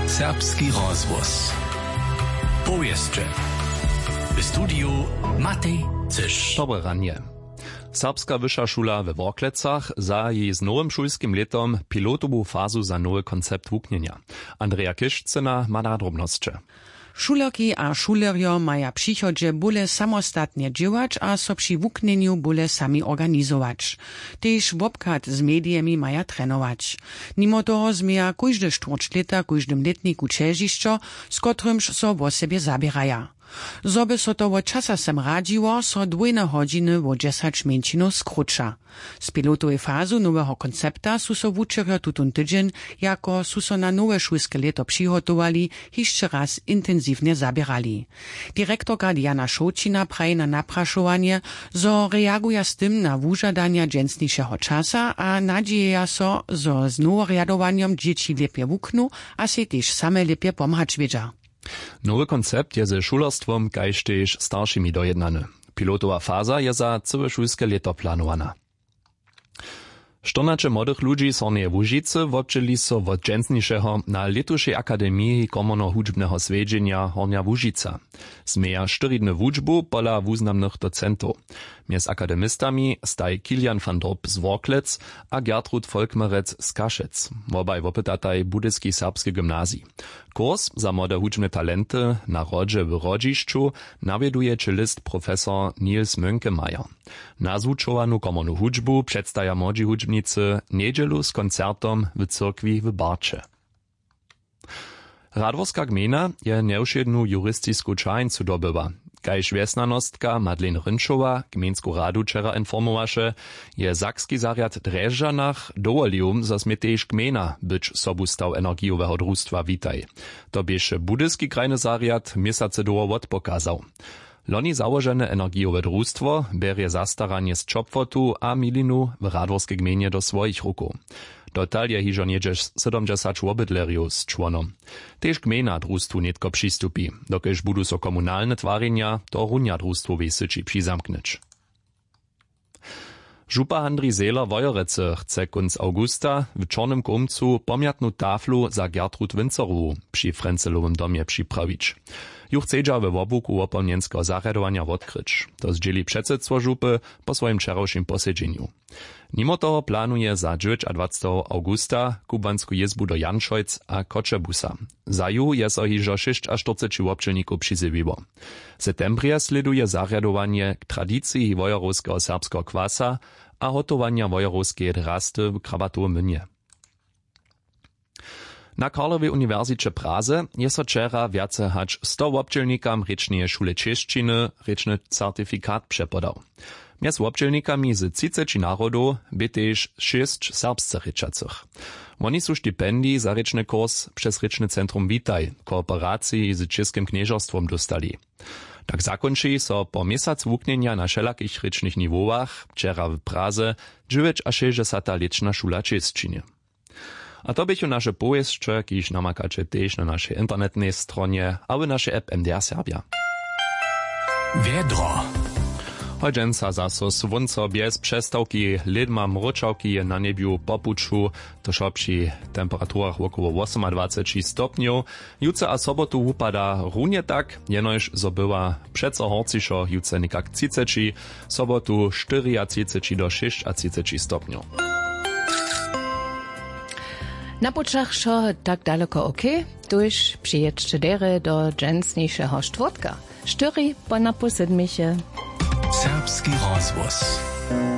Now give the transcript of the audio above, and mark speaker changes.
Speaker 1: Serbski rozhłos. Powieszcze. W studiu Matej Cysz.
Speaker 2: Dobre ranie. Serbska wyższa szula we Worklecach za jej z nowym szulskim letom pilotową fazu za nowy koncept wuknienia. Andrea Kiszczyna ma na drobnosće.
Speaker 3: Šulerki a šulerjo maja přichodźe bóle samostatnie dźěłać a so při wuknjenju bóle sami organizować. Tež wobkat z mediemi maja trenować. Mimo toho zmija kóžde štvrćleta kóždym letniku ćežišćo, z kotrymž so wo sebe zabieraja. Zoby so to wo časa sem radziło, so 2 godziny wo 10 minut skrótša. Z pilotowej fazu nowego koncepta su so wučerjo tutun tydzień, jako su so na nowe szulskie leto přihotowali, jeszcze raz intensywnie zabierali. Direktorka Diana Šočina praje na napraszowanie, zo reaguje z tym na wużadania dżęsniejszego czasa, a nadzieja so, zo z noworjadowaniem dzieci lepiej wuknu, a se też same lepiej pomhać wiedza.
Speaker 2: Nowy koncept je ze šulerstvom kaž tež staršimi dojednany. Pilotowa faza je za całe szulskie leto planowana. 14 młodych ludzi z Hornjeje Łužice wobčeli so wot dżęsniejszego na letušej Akademii komorno-hudźbneho svedźenja Hornja Łužica. Zmeja 4 dny wučbu pola wuznamnych docentów. Mjez akademistami staj Kilian van Dorp z Worklec a Gertrud Volkmerec z Kašec. Wobaj wopytataj budyski serbski gymnazji. Kurs za młode hudźbne talenty na rodźe w rodzišću nawieduje čelist profesor Nils Mönkemeyer. Na zvučovanu komornu hudźbu przedstaja młodzi hudźbnicy niedzielu z koncertom w cyrkwi w Barcze. Radworska gmina je neušednu juristisku čajncu dobywa. Kaž wjesnanostka Madeleine Rynčova gmensku radu wczera informowaše, je sakski zariad Drežanach dowolił, zo sme tež gmena być sobustaw energijowego društva witaj. To bieše budyski krajny zariad měsace doło odpokazał. Loni założone energijowe društvo berie zastaranie z Čopvotu a Milinu w radworskiej gminie do swoich ruku. Dotal je hižo nieđež 70 obydlerjów z čłonom. Tež gmena društvu netko přistupi, dokež budu so komunalne twarenja to runja društvowej syči přizamknyć. Župa Andri Seeler Wojorece chce kunc augusta w Czornym Komcu pomjatnu taflu za Gertrud Winzerowu przy Frenzelowym domie připrawić. Ju chcedźa we wobuku opomnienskiego zarjadowania odkryć. To zdzieli předsedstwo župy po swoim wczorajszym posiedzeniu. Mimo toho planuje za 29. augusta kubansku jezbu do Janšojc a Kočebusa. Za ju je so hižo 46 občelników přizywiło. W septembrze sleduje zarjadowanie k tradycji wojorowskiego serbskiego kwasa a hotowania wojorowskiej drasty w Krabatowym Mynie. Na Karlowej Uniwersycie Praze je so wczera wiace hać 100 občelnikam rečneje šule češćiny rečny certyfikat przepodał. Mjez občelnikami z 30 narodów by tež 6 serbsce rečacych. Oni su stipendii za rečny kurs przez rečny centrum Witaj kooperacji z Českym kniežerstwom dostali. Tak zakonči so po měsac wuknjenja na všelakich rečnych niwowach wczera w Praze 9 a 60 lečna šula češćiny. A to bychu nasze powieszcze, kiż namakacie też na naszej internetnej stronie, a w naszej app MDR Serbia.
Speaker 1: Wiedro.
Speaker 2: Hodźenca zaso słonco bez przestawki, ledma mroczałki na niebiu popuczu, to przy temperaturach około 28 stopniów. Jutce a sobotu upada równie tak, jenoż zo była przeco horciszo jutce nikak 30, sobotu 34 do 36 stopniów.
Speaker 4: Na poczach šo tak daleko ok, tuż przyjedźcie dere do dżęsniejszego czwartka. 4 po na po 7.
Speaker 1: Serbski rozhłos.